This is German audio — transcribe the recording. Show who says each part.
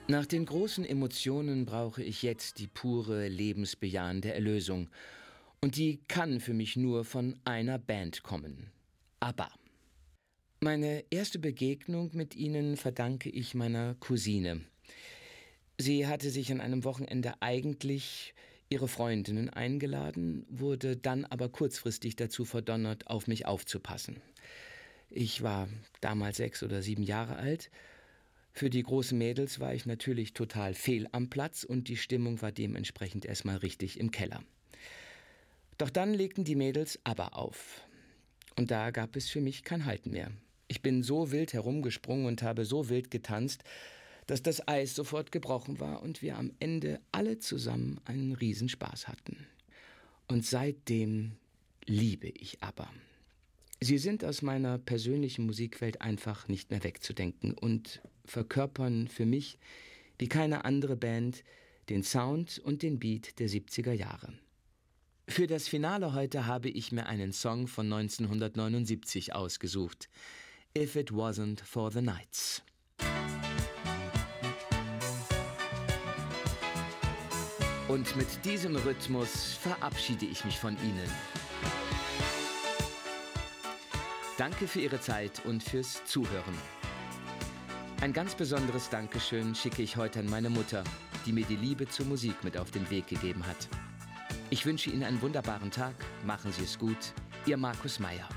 Speaker 1: Nach den großen Emotionen brauche ich jetzt die pure, lebensbejahende Erlösung. Und die kann für mich nur von einer Band kommen. ABBA. Meine erste Begegnung mit ihnen verdanke ich meiner Cousine. Sie hatte sich an einem Wochenende eigentlich ihre Freundinnen eingeladen, wurde dann aber kurzfristig dazu verdonnert, auf mich aufzupassen. Ich war damals 6 oder 7 Jahre alt. Für die großen Mädels war ich natürlich total fehl am Platz und die Stimmung war dementsprechend erstmal richtig im Keller. Doch dann legten die Mädels ABBA auf. Und da gab es für mich kein Halten mehr. Ich bin so wild herumgesprungen und habe so wild getanzt, dass das Eis sofort gebrochen war und wir am Ende alle zusammen einen Riesenspaß hatten. Und seitdem liebe ich ABBA. Sie sind aus meiner persönlichen Musikwelt einfach nicht mehr wegzudenken und verkörpern für mich wie keine andere Band den Sound und den Beat der 70er Jahre. Für das Finale heute habe ich mir einen Song von 1979 ausgesucht. If It Wasn't for the Nights. Und mit diesem Rhythmus verabschiede ich mich von Ihnen. Danke für Ihre Zeit und fürs Zuhören. Ein ganz besonderes Dankeschön schicke ich heute an meine Mutter, die mir die Liebe zur Musik mit auf den Weg gegeben hat. Ich wünsche Ihnen einen wunderbaren Tag. Machen Sie es gut. Ihr Markus Meier.